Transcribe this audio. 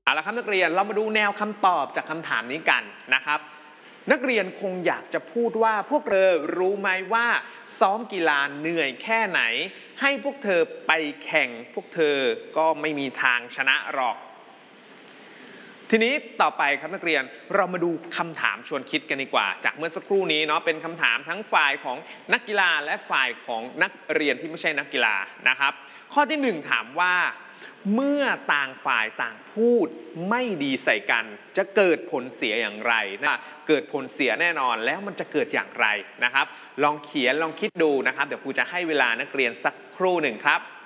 เอาละครับนักเรียนเรามาดูแนวคำตอบจากคำถามนี้กันนะครับนักเรียนคงอยากจะพูดว่าพวกเธอรู้ไหมว่าซ้อมกีฬาเหนื่อยแค่ไหนให้พวกเธอไปแข่งพวกเธอก็ไม่มีทางชนะหรอกทีนี้ต่อไปครับนักเรียนเรามาดูคำถามชวนคิดกันดีกว่าจากเมื่อสักครู่นี้เนาะเป็นคำถามทั้งฝ่ายของนักกีฬาและฝ่ายของนักเรียนที่ไม่ใช่นักกีฬานะครับข้อที่1ถามว่าเมื่อต่างฝ่ายต่างพูดไม่ดีใส่กันจะเกิดผลเสียอย่างไรนะเกิดผลเสียแน่นอนแล้วมันจะเกิดอย่างไรนะครับลองเขียนลองคิดดูนะครับเดี๋ยวครูจะให้เวลานักเรียนสักครู่หนึ่งครับ